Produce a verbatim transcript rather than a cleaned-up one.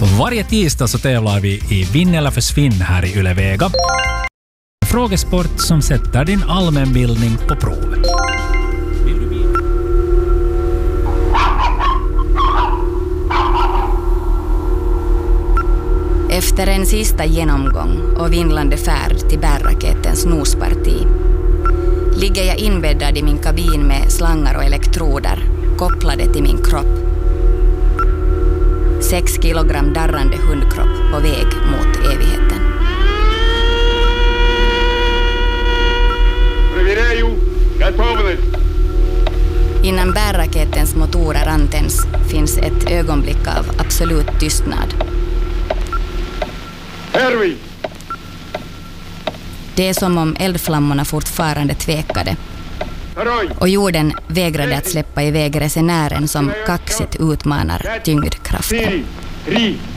Varje tisdag så tävlar vi i Vinn eller försvinn här i Yle Vega. Frågesport som sätter din allmänbildning på prov. Efter en sista genomgång och vindlande färd till bärraketens nosparti ligger jag inbäddad i min kabin med slangar och elektroder kopplade till min kropp. Sex kilogram darrande hundkropp på väg mot evigheten. Innan bärraketens motorer antänds finns ett ögonblick av absolut tystnad. Hervi! Det är som om eldflammorna fortfarande tvekade. Och jorden vägrade att släppa iväg resenären som kaxigt utmanar tyngdkraften.